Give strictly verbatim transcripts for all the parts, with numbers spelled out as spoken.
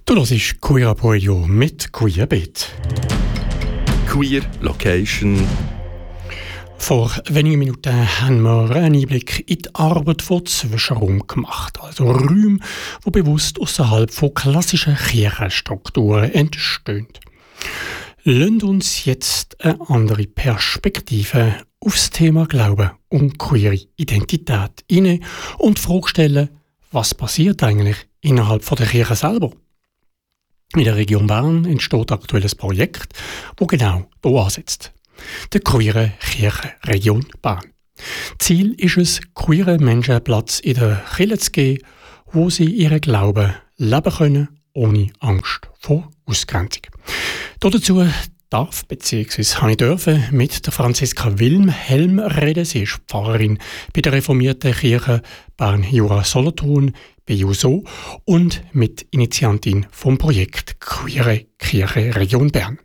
Du hörst Queer Up Radio mit Queerbeat. Queer Location. Vor wenigen Minuten haben wir einen Einblick in die Arbeit von Zwischenräumen gemacht. Also Räume, die bewusst außerhalb von klassischen Kirchenstrukturen entstehen. Lasst uns jetzt eine andere Perspektive aufs Thema Glauben und queere Identität hinein und die Frage stellen, was passiert eigentlich innerhalb von der Kirche selber? In der Region Bern entsteht aktuell ein Projekt, das genau hier ansetzt. Der queere Kirchenregion Bern. Ziel ist es, queeren Menschen Platz in der Kirche zu geben, wo sie ihren Glauben leben können, ohne Angst vor Ausgrenzung. Dazu darf bzw. habe ich dürfen mit der Franziska Wilhelm reden. Sie ist Pfarrerin bei der reformierten Kirche Bern-Jura-Solothurn, B J U S O, und mit Initiantin vom Projekt Queere Kirche Region Bern.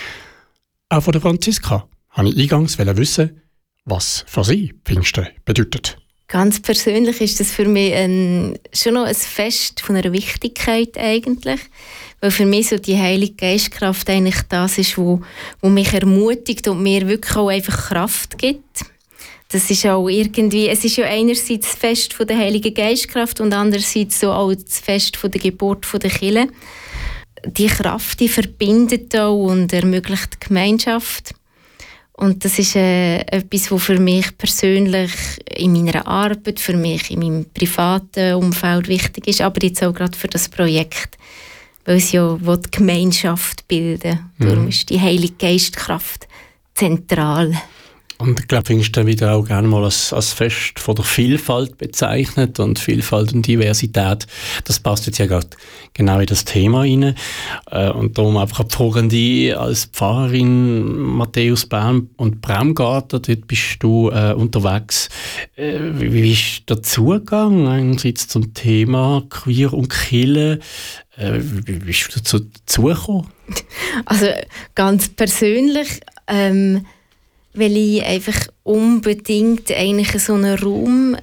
Auch von der Franziska wollte ich eingangs wissen, was für sie Pfingsten bedeutet. Ganz persönlich ist das für mich ein, schon noch ein Fest von einer Wichtigkeit eigentlich, weil für mich so die Heilige Geistkraft eigentlich das ist, wo, wo mich ermutigt und mir wirklich auch einfach Kraft gibt. Das ist auch irgendwie, es ist ja einerseits das Fest von der Heiligen Geistkraft und andererseits so auch das Fest von der Geburt von der Kirche. Die Kraft, die verbindet auch und ermöglicht die Gemeinschaft. Und das ist äh, etwas, was für mich persönlich in meiner Arbeit, für mich in meinem privaten Umfeld wichtig ist, aber jetzt auch gerade für das Projekt, weil es ja die Gemeinschaft bilden. Mhm. Darum ist die Heilige Geistkraft zentral. Und ich glaube, Pfingsten wieder auch gerne mal als, als Fest von der Vielfalt bezeichnet. Und Vielfalt und Diversität, das passt jetzt ja gerade genau in das Thema rein. Äh, und darum einfach die Frage an dich als Pfarrerin Matthäus Bern und Bremgarten, dort bist du äh, unterwegs. Äh, wie, wie ist der Zugang einerseits zum Thema Queer und Kirche? Äh, wie bist du dazu dazugekommen? Also ganz persönlich, ähm, weil ich einfach unbedingt eigentlich so einen Raum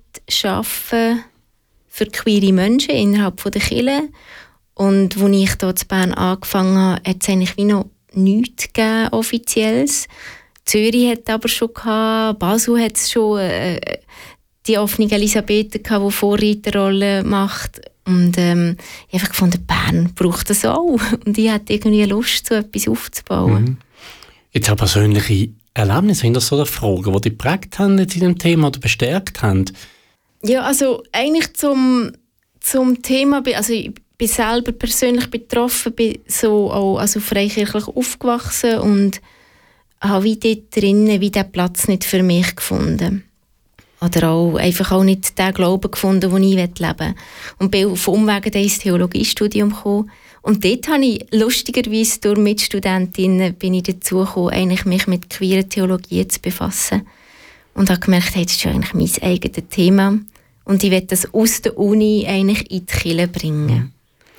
schaffen für queere Menschen innerhalb der Kirche. Und als ich hier in Bern angefangen habe, hat es eigentlich wie noch nichts gegeben, Offizielles. Zürich hat aber schon gehabt, Basel hat es schon, äh, die offene Elisabeth gehabt, die Vorreiterrolle macht. Und ähm, ich habe einfach gefunden, Bern braucht das auch. Und ich hatte irgendwie Lust, so etwas aufzubauen. Mhm. Jetzt auch persönliche Erlebnisse, sind das so Fragen, die dich geprägt haben jetzt in dem Thema oder bestärkt haben? Ja, also eigentlich zum, zum Thema, also ich bin selber persönlich betroffen, bin so auch also freikirchlich aufgewachsen und habe wie dort drinnen wie diesen Platz nicht für mich gefunden. Oder auch einfach auch nicht den Glauben gefunden, den ich leben will. Und bin auf Umwegen ins Theologiestudium gekommen. Und dort habe ich lustigerweise durch Mitstudentinnen bin ich dazu gekommen, eigentlich mich mit queerer Theologie zu befassen. Und habe gemerkt, hey, das ist eigentlich mein eigenes Thema. Und ich will das aus der Uni eigentlich in die Kirche bringen.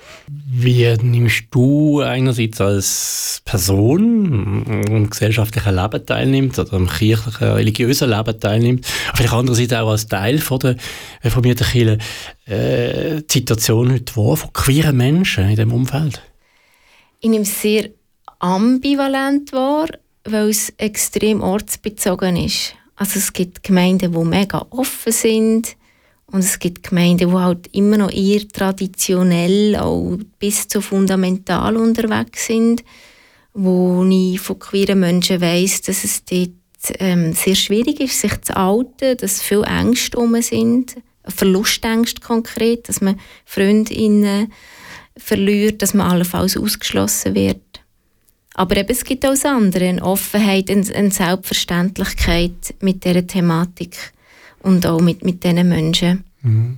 Wie nimmst du einerseits als Person am gesellschaftlichen Leben teilnimmt oder am kirchlichen, religiösen Leben teilnimmt, vielleicht andererseits auch als Teil von der reformierten Kirche, äh, die Situation heute wahr von queeren Menschen in diesem Umfeld? Ich nehme es sehr ambivalent wahr, weil es extrem ortsbezogen ist. Also es gibt Gemeinden, die mega offen sind. Und es gibt Gemeinden, die halt immer noch eher traditionell, auch bis zu fundamental unterwegs sind, wo ich von queeren Menschen weiss, dass es dort ähm, sehr schwierig ist, sich zu outen, dass viele Ängste herum sind, Verlustängste konkret, dass man Freundinnen verliert, dass man allenfalls ausgeschlossen wird. Aber eben, es gibt auch das andere, eine Offenheit, eine Selbstverständlichkeit mit dieser Thematik. Und auch mit, mit diesen Menschen. Mhm.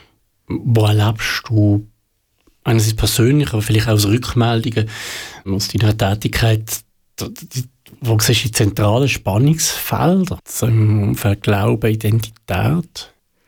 Wo erlebst du, einerseits persönlich, aber vielleicht auch aus Rückmeldungen aus deiner Tätigkeit, wo siehst du die zentralen Spannungsfelder so im Umfeld Glauben, Identität?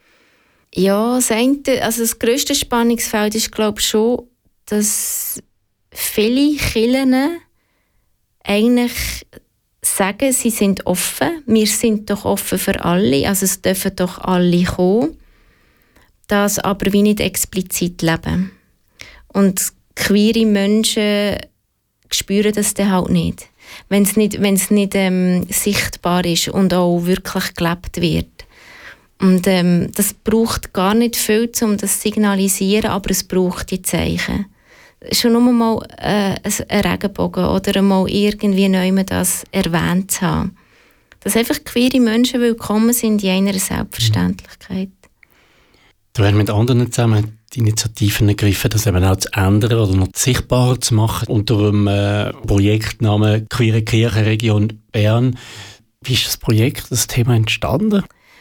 Ja, das, eine, also das grösste Spannungsfeld ist, glaube ich, schon, dass viele Kirchen eigentlich sagen, sie sind offen, wir sind doch offen für alle, also es dürfen doch alle kommen, das aber wie nicht explizit leben. Und queere Menschen spüren das dann halt nicht. Wenn es nicht, wenn's nicht ähm, sichtbar ist und auch wirklich gelebt wird. Und ähm, das braucht gar nicht viel, um das zu signalisieren, aber es braucht die Zeichen. Schon nur mal äh, ein Regenbogen oder mal irgendwie neu das erwähnt zu haben. Dass einfach queere Menschen willkommen sind in einer Selbstverständlichkeit. Da werden mit anderen zusammen die Initiativen ergriffen, das eben auch zu ändern oder noch sichtbarer zu machen unter dem äh, Projektnamen Queere Kirche Region Bern. Wie ist das Projekt, das Thema entstanden?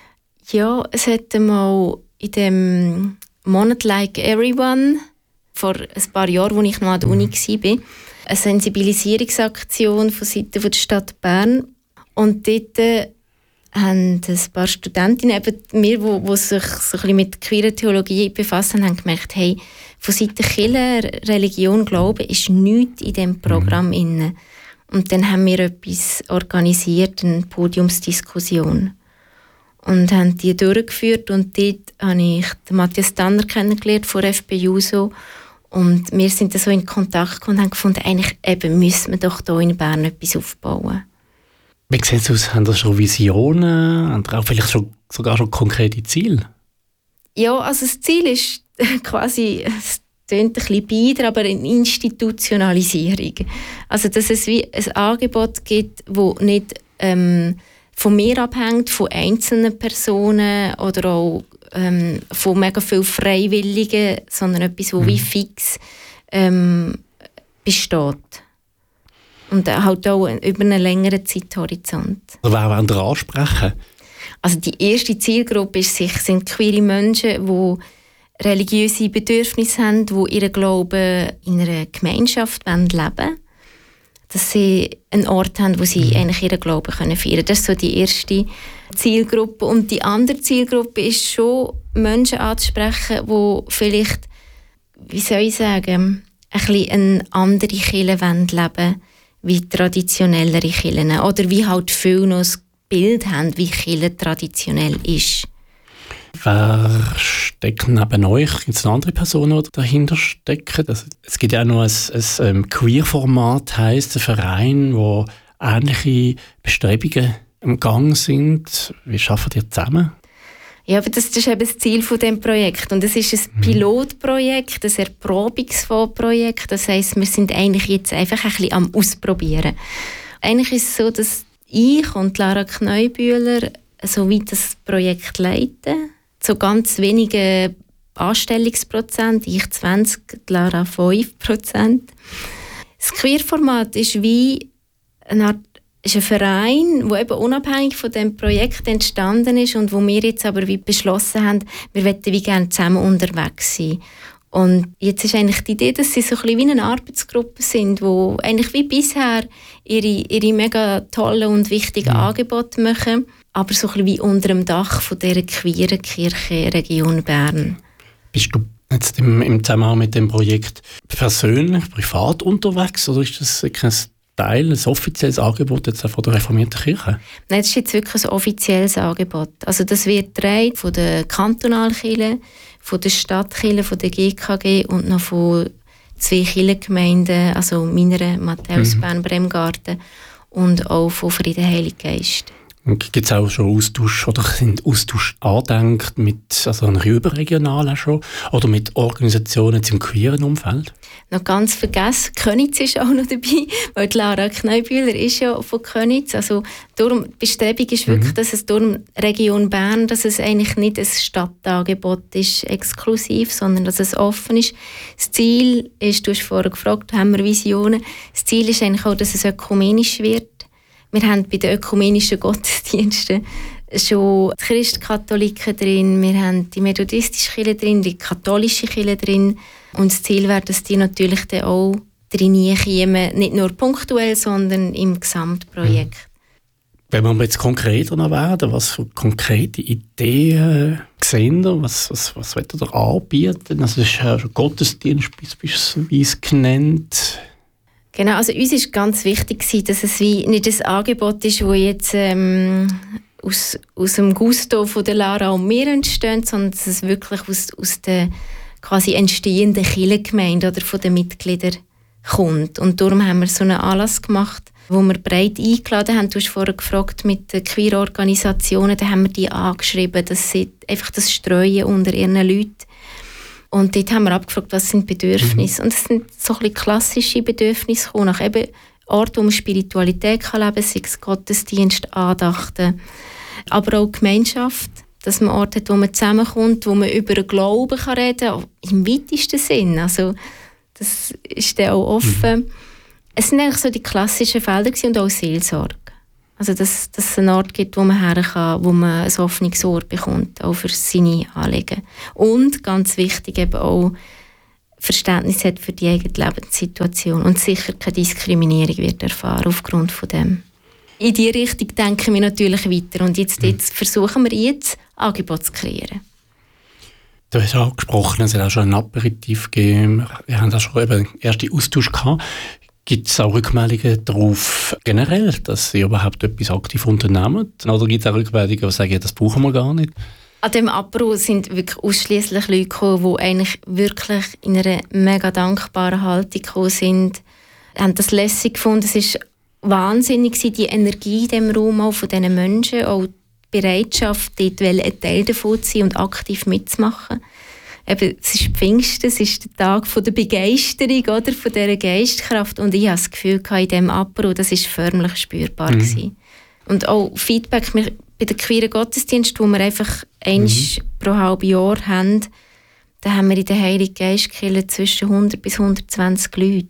Ja, es hat einmal in dem Monat Like Everyone vor ein paar Jahren, als ich noch an der Uni war, eine Sensibilisierungsaktion von Seiten der Stadt Bern. Und dort äh, haben ein paar Studentinnen, eben wir, die, die sich so ein bisschen mit queerer Theologie befassen, haben gemerkt, hey, von Seiten Kirche, Religion, Glauben ist nichts in diesem Programm drin. Mhm. Und dann haben wir etwas organisiert, eine Podiumsdiskussion. Und haben die durchgeführt. Und dort habe ich den Matthias Tanner kennengelernt von F P Juso. Und wir sind dann so in Kontakt gekommen und haben gefunden, eigentlich eben müssen wir doch hier in Bern etwas aufbauen. Wie sieht es aus? Haben Sie schon Visionen? Haben Sie auch vielleicht schon, sogar schon konkrete Ziele? Ja, also das Ziel ist quasi, es klingt ein bisschen bieder, aber eine Institutionalisierung. Also dass es wie ein Angebot gibt, das nicht ähm, von mir abhängt, von einzelnen Personen oder auch ähm, von mega vielen Freiwilligen, sondern etwas, das mhm. wie fix ähm, besteht. Und halt auch über einen längeren Zeithorizont. Also wer wollen Sie ansprechen? Also die erste Zielgruppe ist sich, sind queere Menschen, die religiöse Bedürfnisse haben, die ihren Glauben in einer Gemeinschaft leben wollen. Dass sie einen Ort haben, wo sie mhm. eigentlich ihren Glauben feiern können. Das ist so die erste Zielgruppe. Und die andere Zielgruppe ist schon, Menschen anzusprechen, die vielleicht, wie soll ich sagen, ein bisschen eine andere Kirche leben wollen, wie traditionellere Kirchen. Oder wie halt viele noch das Bild haben, wie Kirche traditionell ist. Wer steckt neben euch? Gibt es noch andere Personen, die dahinter stecken? Also, es gibt ja auch noch ein, ein, ein Queer-Format, heisst ein Verein, wo ähnliche Bestrebungen im Gang sind. Wie arbeitet ihr zusammen? Ja, aber das ist eben das Ziel von dem Projekt. Und es ist ein Pilotprojekt, ein Erprobungsfondsprojekt. Das heisst, wir sind eigentlich jetzt einfach ein bisschen am Ausprobieren. Eigentlich ist es so, dass ich und Lara Kneubühler so weit das Projekt leiten. So ganz wenige Anstellungsprozent, ich zwanzig, Lara fünf Prozent. Das Queer-Format ist wie eine Art ist ein Verein, der eben unabhängig von dem Projekt entstanden ist und wo wir jetzt aber wie beschlossen haben, wir wollen wie gerne zusammen unterwegs sein. Und jetzt ist eigentlich die Idee, dass sie so ein bisschen wie eine Arbeitsgruppe sind, die eigentlich wie bisher ihre, ihre mega tollen und wichtigen mhm. Angebote machen, aber so ein bisschen wie unter dem Dach von dieser queeren Kirche Region Bern. Bist du jetzt im, im Zusammenhang mit dem Projekt persönlich, privat unterwegs oder ist das ein Teil, ein offizielles Angebot jetzt von der reformierten Kirche? Nein, das ist jetzt wirklich ein offizielles Angebot. Also das wird getragen von der Kantonalkirche, von der Stadtkirche, von der G K G und noch von zwei Kirchengemeinden, also meiner Matthäus mhm. Bern-Bremgarten und auch von Frieden Heilig Geist. Gibt es auch schon Austausch oder sind Austausch angedenkt mit also überregional schon oder mit Organisationen im queeren Umfeld? Noch ganz vergessen, Könitz ist auch noch dabei, weil Lara Kneubühler ist ja von Könitz. Also darum, die Bestrebung ist wirklich, mhm. dass es durch Region Bern, dass es eigentlich nicht ein Stadtangebot ist, exklusiv, sondern dass es offen ist. Das Ziel ist, du hast vorher gefragt, haben wir Visionen, das Ziel ist eigentlich auch, dass es ökumenisch wird. Wir haben bei den ökumenischen Gottesdiensten schon die Christkatholiken drin, wir haben die methodistische Kirche drin, die katholische Kirche drin. Und das Ziel wäre, dass die natürlich dann auch drin kommen, nicht nur punktuell, sondern im Gesamtprojekt. Wenn wir jetzt konkreter noch werden, was für konkrete Ideen sehen ihr? Was, was, was wollt ihr anbieten? Also das ist ja schon Gottesdienst beispielsweise genannt. Genau, also uns ist ganz wichtig, dass es wie nicht ein Angebot ist, das jetzt ähm, aus, aus dem Gusto von der Lara und mir entsteht, sondern dass es wirklich aus, aus der quasi entstehenden Kirchengemeinde oder von den Mitgliedern kommt. Und darum haben wir so einen Anlass gemacht, wo wir breit eingeladen haben. Du hast vorher gefragt mit den Queer-Organisationen, da haben wir die angeschrieben, dass sie einfach das streuen unter ihren Leuten. Und dort haben wir abgefragt, was sind Bedürfnisse. Mhm. Und es sind so ein bisschen klassische Bedürfnisse gekommen, nach eben Orten, wo man Spiritualität kann leben kann, sei es Gottesdienst, Andachten, aber auch Gemeinschaft, dass man Orte hat, wo man zusammenkommt, wo man über den Glauben kann reden kann, im weitesten Sinn. Also das ist dann auch offen. Mhm. Es sind eigentlich so die klassischen Felder und auch Seelsorge. Also dass, dass es einen Ort gibt, wo man her kann, wo man ein offenes Ohr bekommt, auch für seine Anliegen. Und ganz wichtig eben auch Verständnis hat für die eigene Lebenssituation und sicher keine Diskriminierung wird erfahren aufgrund von dem. In diese Richtung denken wir natürlich weiter und jetzt, jetzt versuchen wir jetzt Angebote zu kreieren. Du hast auch gesprochen, es hat auch schon ein Aperitif gegeben. Wir haben da schon eben den ersten Austausch gehabt. Gibt es auch Rückmeldungen darauf generell, dass Sie überhaupt etwas aktiv unternehmen? Oder gibt es auch Rückmeldungen, die sagen, das brauchen wir gar nicht? An dem Apero sind wirklich ausschliesslich Leute gekommen, die eigentlich wirklich in einer mega dankbaren Haltung gekommen sind. Sie haben das lässig gefunden. Es war wahnsinnig, die Energie in diesem Raum auch von diesen Menschen, auch die Bereitschaft, dort ein Teil davon zu sein und aktiv mitzumachen. Eben, es ist Pfingsten, es ist der Tag von der Begeisterung, oder, von dieser Geistkraft. Und ich habe das Gefühl, in diesem Apero, das war förmlich spürbar. Mhm. Gewesen. Und auch Feedback bei den queeren Gottesdiensten, wo wir einfach einmal mhm. pro halbes Jahr haben, da haben wir in der Heiligen Geistkirche zwischen hundert bis hundertzwanzig Leute.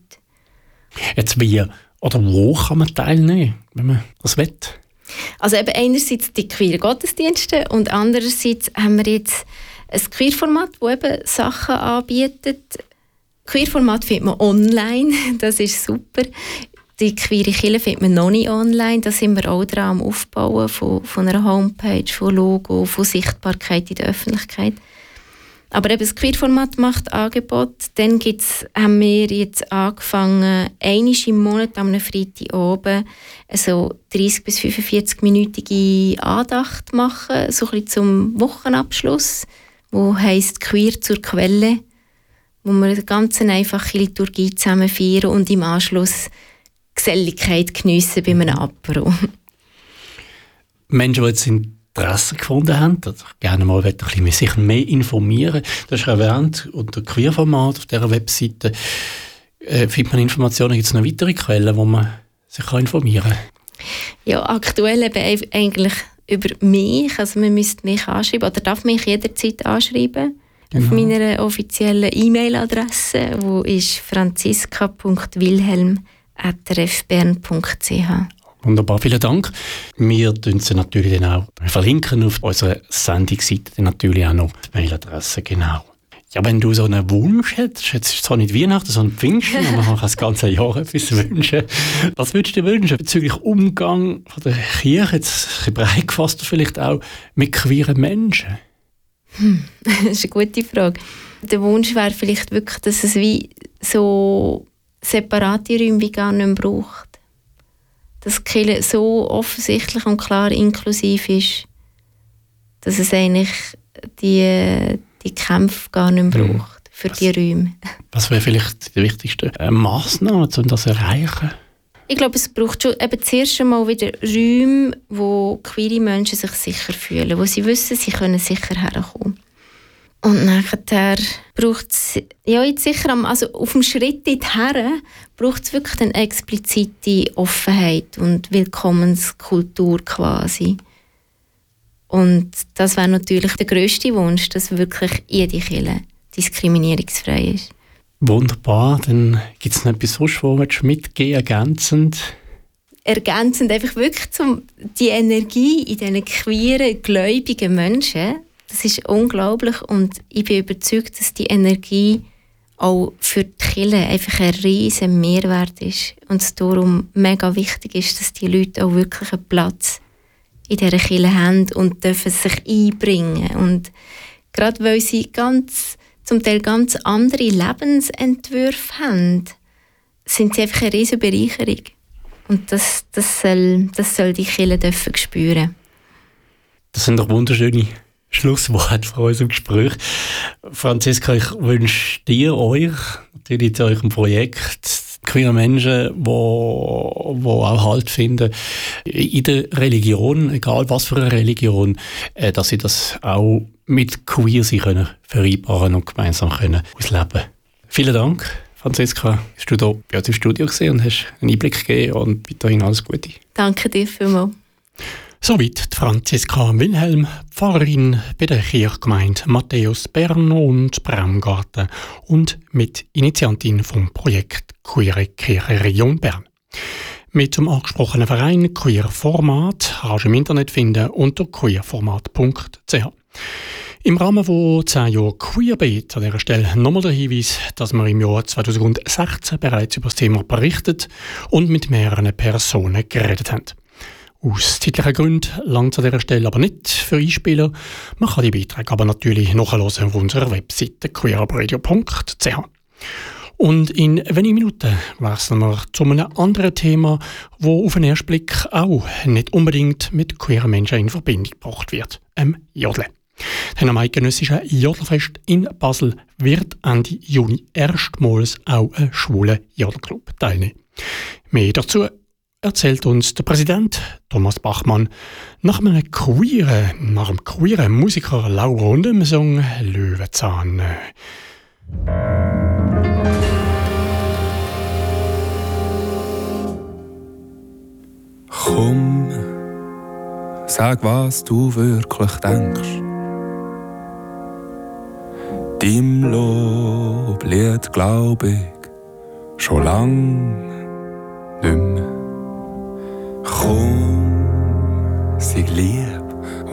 Jetzt wie oder wo kann man teilnehmen, wenn man das will? Also eben einerseits die queeren Gottesdienste und andererseits haben wir jetzt ein Queer-Format, das eben Sachen anbietet. Queer-Format findet man online, das ist super. Die queere Kirche findet man noch nicht online, da sind wir auch dran am Aufbauen von, von einer Homepage, von Logo, von Sichtbarkeit in der Öffentlichkeit. Aber eben das Queer-Format macht Angebot. Dann gibt's, haben wir jetzt angefangen, einmal im Monat am Freitag oben also dreißig bis fünfundvierzig-minütige Andacht machen, so ein bisschen zum Wochenabschluss, wo heisst «Queer zur Quelle», wo wir eine ganz einfache Liturgie zusammen feiern und im Anschluss Geselligkeit geniessen bei einem Apero. Menschen, die jetzt Interesse gefunden haben, oder gerne mal ein bisschen sich mehr informieren. Du hast erwähnt, unter Queer-Format auf dieser Webseite äh, findet man Informationen. Gibt es noch weitere Quellen, wo man sich informieren kann? Ja, aktuell eben eigentlich über mich. Also man müsste mich anschreiben oder darf mich jederzeit anschreiben. Genau. Auf meiner offiziellen E-Mail-Adresse, wo ist franziska punkt wilhelm at r f bern punkt c h. Wunderbar, vielen Dank. Wir verlinken sie natürlich dann auch verlinken auf unserer Sendungsseite dann natürlich auch noch die Mailadresse, genau. Ja, wenn du so einen Wunsch hättest, jetzt ist es zwar nicht Weihnachten, sondern Pfingsten, aber man kann das ganze Jahr etwas wünschen. Was würdest du dir wünschen bezüglich Umgang von der Kirche, jetzt ein bisschen breit gefasst vielleicht auch, mit queeren Menschen? Hm, das ist eine gute Frage. Der Wunsch wäre vielleicht wirklich, dass es wie so separate Räume wie gar nicht mehr braucht. Dass die Kirche so offensichtlich und klar inklusiv ist, dass es eigentlich die, die Kämpfe gar nicht mehr braucht für was, die Räume. Was wäre vielleicht die wichtigste äh, Massnahme, um das zu erreichen? Ich glaube, es braucht schon eben zuerst einmal wieder Räume, wo queere Menschen sich sicher fühlen, wo sie wissen, sie können sicher herkommen. Und nachher braucht es, ja jetzt sicher, am, also auf dem Schritt dorthin braucht es wirklich eine explizite Offenheit und Willkommenskultur quasi. Und das wäre natürlich der grösste Wunsch, dass wirklich jede Kirche diskriminierungsfrei ist. Wunderbar, dann gibt es noch etwas sonst, was du mitgeben ergänzend? Ergänzend einfach wirklich zum, die Energie in diesen queeren, gläubigen Menschen. Das ist unglaublich und ich bin überzeugt, dass die Energie auch für die Kirche einfach ein riesen Mehrwert ist und es darum mega wichtig ist, dass die Leute auch wirklich einen Platz in dieser Kirche haben und dürfen sich einbringen. Und gerade weil sie ganz, zum Teil ganz andere Lebensentwürfe haben, sind sie einfach eine riesen Bereicherung. Und das, das, soll, das soll die Kirche dürfen spüren. Das sind doch wunderschöne Schlusswort von unserem Gespräch. Franziska, ich wünsche dir, euch, natürlich zu eurem Projekt, queere Menschen, die auch Halt finden in der Religion, egal was für eine Religion, äh, dass sie das auch mit queer sein können, vereinbaren und gemeinsam können ausleben. Vielen Dank, Franziska, bist du hier bei uns im Studio gewesen und hast einen Einblick gegeben und weiterhin alles Gute. Danke dir vielmals. Soweit die Franziska Wilhelm, Pfarrerin bei der Kirchgemeinde Matthäus Bern und Braumgarten und Mitinitiantin vom Projekt Queere Kirche Region Bern. Mit dem angesprochenen Verein Queer Format kannst du im Internet finden unter queerformat punkt c h. Im Rahmen von zehn Jahren Queerbeat an dieser Stelle nochmal der Hinweis, dass wir im Jahr zweitausendsechzehn bereits über das Thema berichtet und mit mehreren Personen geredet haben. Aus zeitlichen Gründen langt es an dieser Stelle aber nicht für Einspieler. Man kann die Beiträge aber natürlich nachhören auf unserer Webseite queerabradio punkt c h. Und in wenigen Minuten wechseln wir zu einem anderen Thema, das auf den ersten Blick auch nicht unbedingt mit queeren Menschen in Verbindung gebracht wird: dem Jodeln. Denn am eidgenössischen Jodelfest in Basel wird Ende Juni erstmals auch ein schwuler Jodelclub teilnehmen. Mehr dazu erzählt uns der Präsident Thomas Bachmann nach einem queeren, nach einem queeren Musiker Laura und dem Song Löwenzahn. Komm, sag, was du wirklich denkst. Deinem Loblied glaub ich schon lang nicht mehr. Komm, sei lieb.